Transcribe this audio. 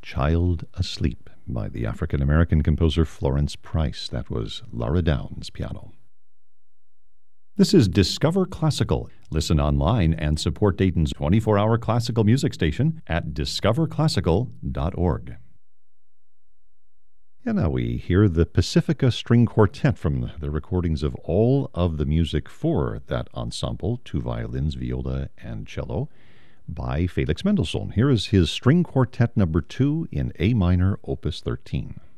Child Asleep by the African-American composer Florence Price. That was Laura Downs piano. This is Discover Classical. Listen online and support Dayton's 24-hour classical music station at discoverclassical.org. And now we hear the Pacifica String Quartet from the recordings of all of the music for that ensemble, 2 violins, viola, and cello, by Felix Mendelssohn. Here is his String Quartet number 2 in A minor, opus 13.